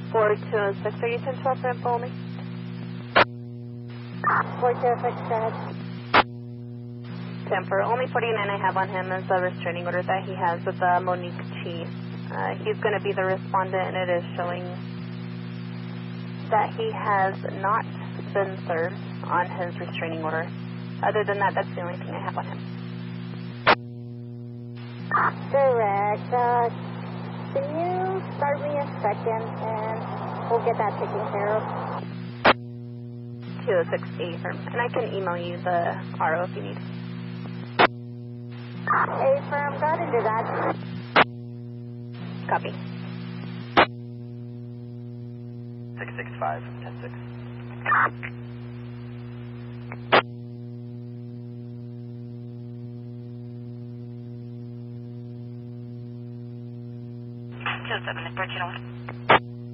4206, are you 1012 for info only? 4206, go ahead. 10 for only 49 I have on him is a restraining order that he has with Monique Chi. He's going to be the respondent, and it is showing that he has not been served on his restraining order. Other than that, that's the only thing I have on him. Correct. Can you start me a second and we'll get that taken care of? 206 firm, and I can email you the RO if you need. Firm, go ahead and do that. Copy. 665, 106. Two 7 1301.